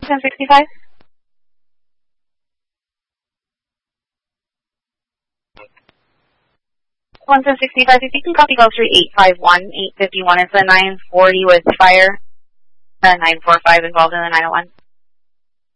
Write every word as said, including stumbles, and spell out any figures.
ten sixty-five. one ten sixty-five, if you can copy call three eight five one, eight fifty-one, it's a nine forty with fire, uh, nine four five involved in the nine oh one.